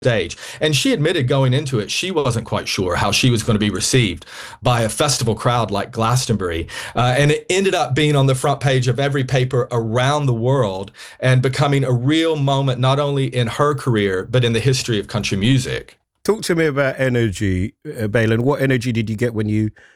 stage. And she admitted going into it, she wasn't quite sure how she was going to be received by a festival crowd like Glastonbury. And it ended up being on the front page of every paper around the world and becoming a real moment, not only in her career, but in the history of country music. Talk to me about energy, Baylan. What energy did you get when you